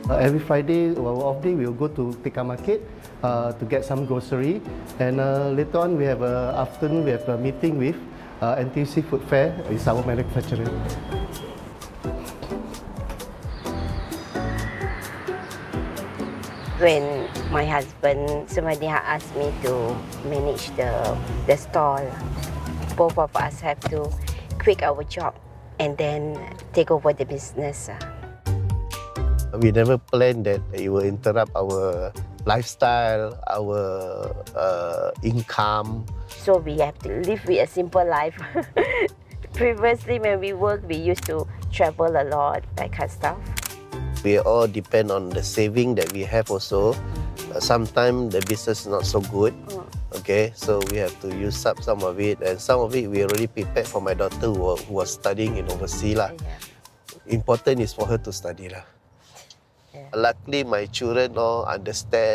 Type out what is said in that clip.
Every Friday, our off day, we'll go to Tekka Market to get some grocery. And later on, we have afternoon, we have a meeting with NTUC Food Fair. It's our manufacturer. When my husband Sumadya asked me to manage the stall, both of us have to quit our job and then take over the business. We never planned that it will interrupt our lifestyle, our income. So we have to live with a simple life. Previously, when we worked, we used to travel a lot, that kind of stuff. We all depend on the saving that we have also. Sometimes the business is not so good, okay? So we have to use up some of it, and some of it we already prepared for my daughter who was studying in overseas lah. Important is for her to study lah. Luckily, my children all understand